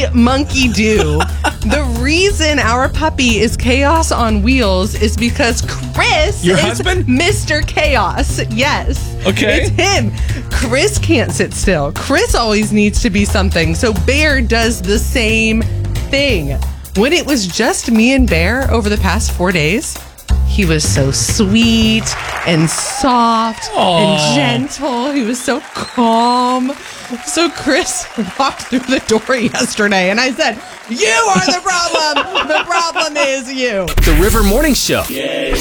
monkey do. The reason our puppy is chaos on wheels is because Chris Your is husband? Mr. Chaos. Yes. Okay. It's him. Chris can't sit still. Chris always needs to be something. So Bear does the same thing. When it was just me and Bear over the past 4 days, he was so sweet and soft and gentle. He was so calm. So Chris walked through the door yesterday and I said, "You are the problem. The problem is you." The River Morning Show.